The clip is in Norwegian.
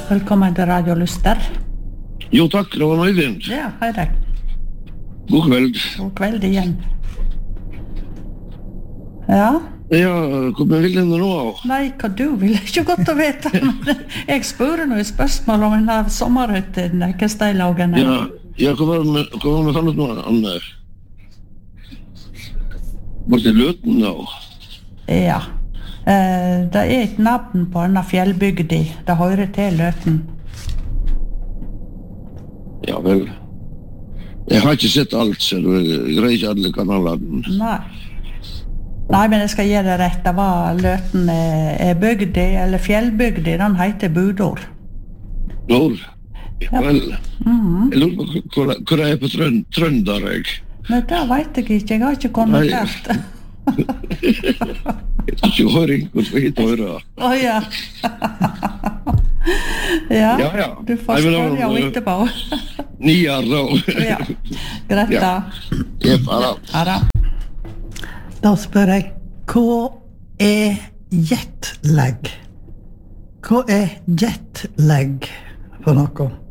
Velkommen til Radio Luster. Jo, takk, det var Øyvind. Ja, hei deg. God kveld. God kveld igjen. Ja? Ja, hva vil denne nå av? Nei, hva du vil ikke godt å vite. Jeg spør noe spørsmål om en av sommerhytten, hva steilagen er. Ja, hva var vi fant ut nå? Var det Løten da? Ja. Det er et navn på en fjellbygdi. Det hører til Løten. Ja vel. Jeg har ikke sett alt, så jeg greier ikke alle kanalene. Nei, men jeg skal gi det rett. Det var Løten er bygdi, eller fjellbygdi. Den heter Budor. Nord? Ja vel. Jeg lurer på hva det er på trønder, jeg. Men det vet jeg ikke. Jeg har ikke kommentert. Jeg tror ikke høring, hvordan vi hit hører. Ja. Ja, du får spørre jo etterpå. Nier da. Ja, greit da. Ja, da. Da spør jeg, hva er jetlag? Hva er jetlag for noe?